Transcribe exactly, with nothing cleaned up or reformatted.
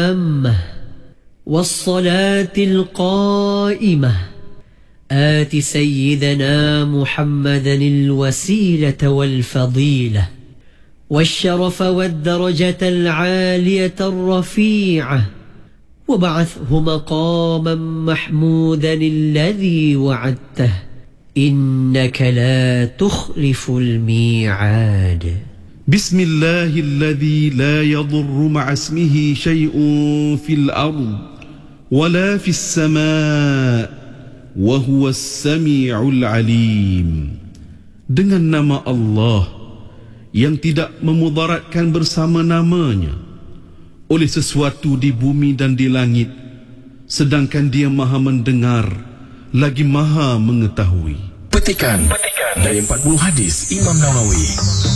التامة والصلاة القائمة آت سيدنا محمدا الوسيلة والفضيلة والشرف والدرجة العالية الرفيعة وبعثه مقاما محمودا الذي وعدته إنك لا تخلف الميعاد. بسم الله الذي لا يضر مع اسمه شيء في الأرض ولا في السماء وهو السميع العليم. Dengan nama Allah yang tidak memudaratkan bersama namanya oleh sesuatu di bumi dan di langit, sedangkan Dia Maha mendengar lagi Maha mengetahui. Petikan dari empat puluh hadis Imam Nawawi.